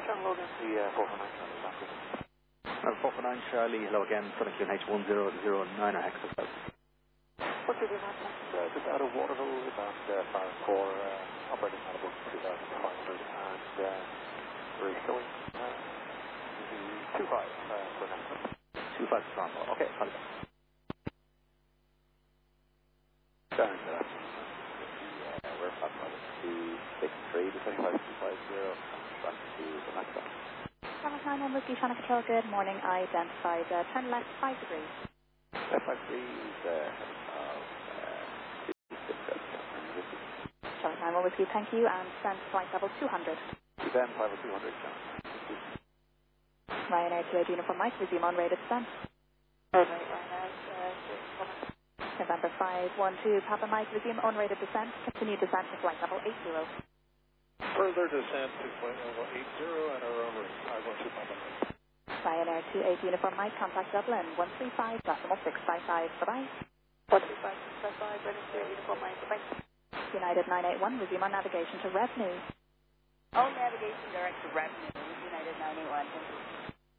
John Logan, the 449 Charlie. 449 Charlie, hello again, Sonic QNH 1009 or Hexus. What's your demand? Just out of Waterville, about 5-4, operating at about 2,500, and we're showing 2.5 for now. 2.5 strong, okay, hold it. Down to that. We're up on 263 to 25250, back to the next one. 791 Whiskey Channel Control, good morning. I identified turn left 5 degrees. Left 5 degrees, Channel 91 Whiskey, thank you, and send flight level 200. Then 5 or 200, John. Ryanair 28 Uniform Mike, resume on rated descent. November 512, Papa Mike, resume on rated descent. Continue descent to flight level 80. Further descent to flight level 80 and our runway 512 Papa Mike. Ryanair 28 Uniform Mike, contact Dublin 135.655. Bye-bye. 135.655, ready to Uniform Mike. Bye-bye. United 981, resume on navigation to Revenue. All navigation direct to Revenue, United 981.